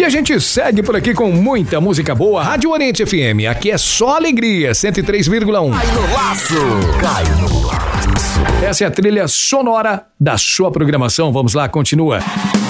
E a gente segue por aqui com muita música boa. Rádio Oriente FM, aqui é só alegria, 103,1. Cai no laço, cai no laço. Essa é a trilha sonora da sua programação. Vamos lá, continua.